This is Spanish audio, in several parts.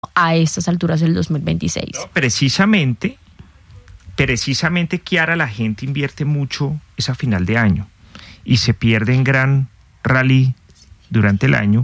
a estas alturas del 2026. No, precisamente, Kiara, la gente invierte mucho esa final de año y se pierde en gran rally durante el año,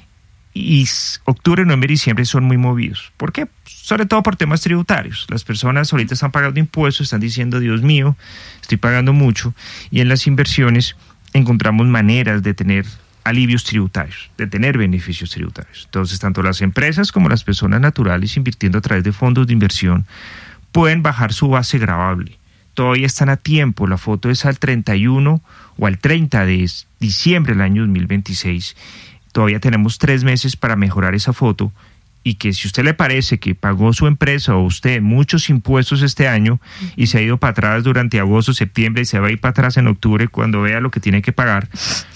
y octubre, noviembre y diciembre son muy movidos. ¿Por qué? Sobre todo por temas tributarios. Las personas ahorita están pagando impuestos, están diciendo, Dios mío, estoy pagando mucho, y en las inversiones encontramos maneras de tener alivios tributarios, de tener beneficios tributarios. Entonces, tanto las empresas como las personas naturales invirtiendo a través de fondos de inversión pueden bajar su base gravable. Todavía están a tiempo. La foto es al 31 o al 30 de diciembre del año 2026. Todavía tenemos 3 meses para mejorar esa foto, y que si usted le parece que pagó su empresa o usted muchos impuestos este año y se ha ido para atrás durante agosto, septiembre, y se va a ir para atrás en octubre cuando vea lo que tiene que pagar,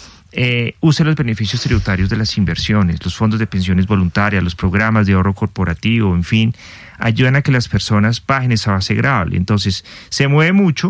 use los beneficios tributarios de las inversiones, los fondos de pensiones voluntarias, los programas de ahorro corporativo, en fin, ayudan a que las personas bajen esa base gravable. Entonces, se mueve mucho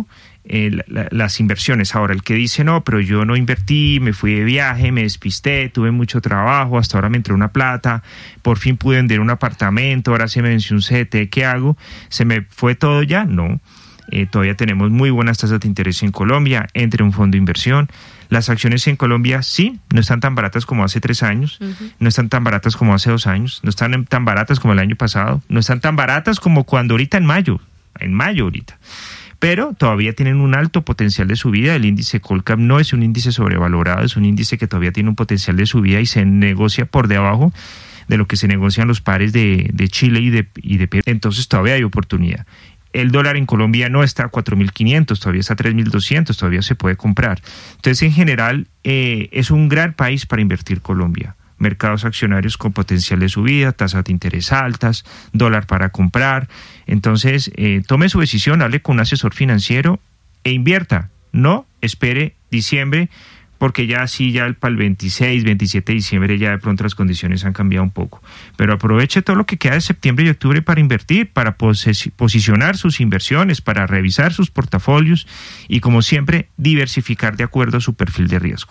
las inversiones. Ahora, el que dice, no, pero yo no invertí, me fui de viaje, me despisté, tuve mucho trabajo, hasta ahora me entró una plata, por fin pude vender un apartamento, ahora se me venció un CDT, ¿qué hago? ¿Se me fue todo ya? No. Todavía tenemos muy buenas tasas de interés en Colombia, entre un fondo de inversión. Las acciones en Colombia sí, no están tan baratas como hace 3 años, no están tan baratas como hace 2 años, no están tan baratas como el año pasado, no están tan baratas como cuando ahorita en mayo ahorita. Pero todavía tienen un alto potencial de subida. El índice Colcap no es un índice sobrevalorado, es un índice que todavía tiene un potencial de subida y se negocia por debajo de lo que se negocian los pares de Chile y de Perú. Entonces todavía hay oportunidad. El dólar en Colombia no está a 4.500, todavía está a 3.200, todavía se puede comprar. Entonces, en general, es un gran país para invertir Colombia. Mercados accionarios con potencial de subida, tasas de interés altas, dólar para comprar. Entonces, tome su decisión, hable con un asesor financiero e invierta. No espere diciembre, porque ya para el 26, 27 de diciembre ya de pronto las condiciones han cambiado un poco. Pero aproveche todo lo que queda de septiembre y octubre para invertir, para posicionar sus inversiones, para revisar sus portafolios y, como siempre, diversificar de acuerdo a su perfil de riesgo.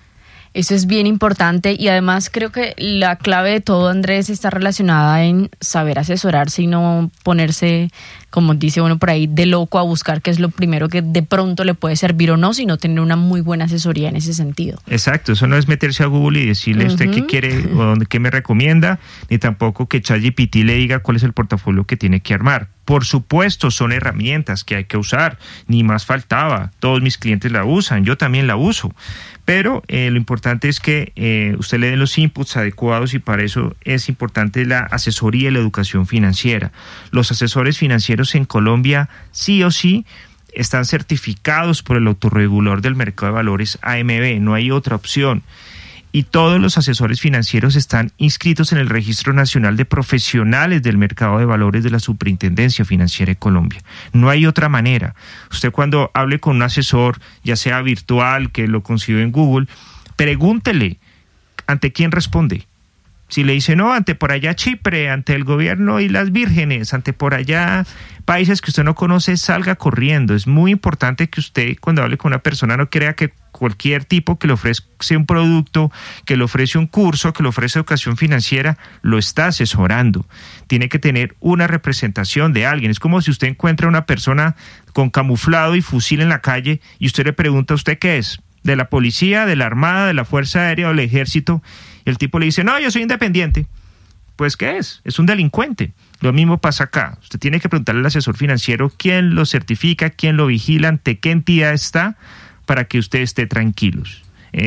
Eso es bien importante, y además creo que la clave de todo, Andrés, está relacionada en saber asesorarse y no ponerse, como dice uno por ahí, de loco a buscar qué es lo primero que de pronto le puede servir o no, sino tener una muy buena asesoría en ese sentido. Exacto, eso no es meterse a Google y decirle a usted qué quiere o qué me recomienda, ni tampoco que ChatGPT le diga cuál es el portafolio que tiene que armar. Por supuesto, son herramientas que hay que usar, ni más faltaba. Todos mis clientes la usan, yo también la uso. Pero lo importante es que usted le dé los inputs adecuados, y para eso es importante la asesoría y la educación financiera. Los asesores financieros en Colombia sí o sí están certificados por el autorregulador del mercado de valores AMB, no hay otra opción. Y todos los asesores financieros están inscritos en el Registro Nacional de Profesionales del Mercado de Valores de la Superintendencia Financiera de Colombia. No hay otra manera. Usted, cuando hable con un asesor, ya sea virtual, que lo consiguió en Google, pregúntele ante quién responde. Si le dice, no, ante por allá Chipre, ante el gobierno y las vírgenes, ante por allá países que usted no conoce, salga corriendo. Es muy importante que usted, cuando hable con una persona, no crea que cualquier tipo que le ofrece un producto, que le ofrece un curso, que le ofrece educación financiera, lo está asesorando. Tiene que tener una representación de alguien. Es como si usted encuentra a una persona con camuflado y fusil en la calle y usted le pregunta, ¿usted qué es? ¿De la policía, de la armada, de la fuerza aérea o del ejército? Y el tipo le dice, no, yo soy independiente. Pues, ¿qué es? Es un delincuente. Lo mismo pasa acá. Usted tiene que preguntarle al asesor financiero quién lo certifica, quién lo vigila, ante qué entidad está, para que usted esté tranquilos.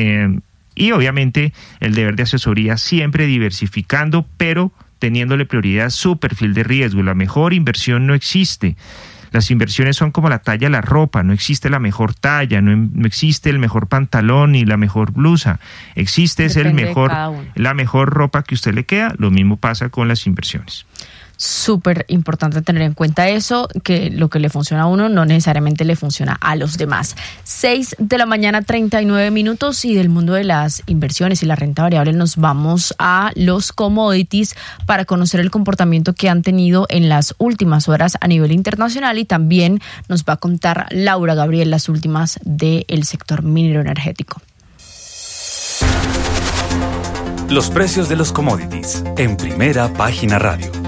Y obviamente el deber de asesoría siempre diversificando, pero teniéndole prioridad a su perfil de riesgo. La mejor inversión no existe. Las inversiones son como la talla de la ropa, no existe la mejor talla, no existe el mejor pantalón ni la mejor blusa, existe la mejor ropa que usted le queda. Lo mismo pasa con las inversiones. Súper importante tener en cuenta eso, que lo que le funciona a uno no necesariamente le funciona a los demás. 6:39 a.m, y del mundo de las inversiones y la renta variable nos vamos a los commodities para conocer el comportamiento que han tenido en las últimas horas a nivel internacional, y también nos va a contar Laura Gabriel las últimas del sector minero energético. Los precios de los commodities en Primera Página Radio.